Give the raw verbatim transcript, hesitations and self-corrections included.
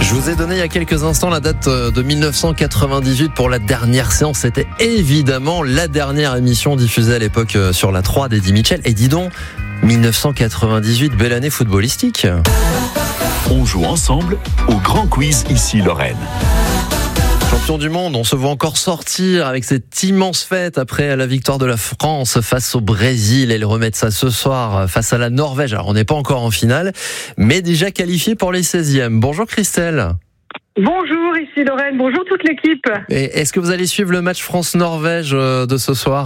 Je vous ai donné il y a quelques instants la date de mille neuf cent quatre-vingt-dix-huit pour la dernière séance. C'était évidemment la dernière émission diffusée à l'époque sur la trois d'Eddie Mitchell. Et dis donc, mille neuf cent quatre-vingt-dix-huit, belle année footballistique. On joue ensemble au grand quiz ici Lorraine. Champion du monde, on se voit encore sortir avec cette immense fête après la victoire de la France face au Brésil. Et ils remettent ça ce soir face à la Norvège. Alors on n'est pas encore en finale, mais déjà qualifié pour les seizièmes. Bonjour Christelle. Bonjour, ici Lorraine. Bonjour toute l'équipe. Et est-ce que vous allez suivre le match France-Norvège de ce soir ?